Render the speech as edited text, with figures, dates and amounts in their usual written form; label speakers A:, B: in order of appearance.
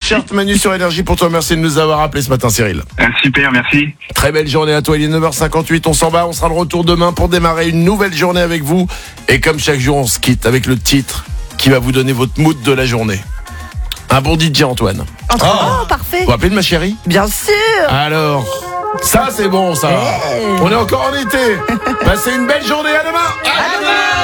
A: t-shirt Manu sur Énergie pour toi. Merci de nous avoir appelé ce matin, Cyril.
B: Super, merci.
A: Très belle journée à toi. Il est 9h58. On s'en va. On sera de retour demain pour démarrer une nouvelle journée avec vous. Et comme chaque jour, on se quitte avec le titre qui va vous donner votre mood de la journée. Un bon DJ, Antoine.
C: Oh, parfait.
A: Vous rappelez de ma chérie?
C: Bien sûr.
A: Alors, ça c'est bon ça. On est encore en été. Passez une belle journée. À demain. À demain.